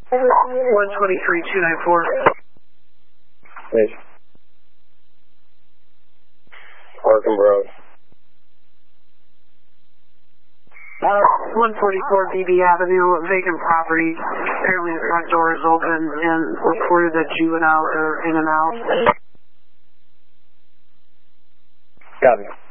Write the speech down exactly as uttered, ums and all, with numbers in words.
one twenty-three, two ninety-four. Please. Markham Road. Uh, one forty-four B B Avenue, vacant property. Apparently the front door is open and reported that juveniles are in and out. Got it.